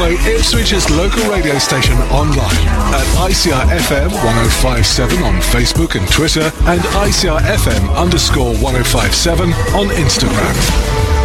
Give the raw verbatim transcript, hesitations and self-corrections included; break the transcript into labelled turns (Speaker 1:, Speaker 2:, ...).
Speaker 1: follow Ipswich's local radio station online at I C R F M one oh five point seven on Facebook and Twitter and I C R F M underscore one oh five point seven on Instagram.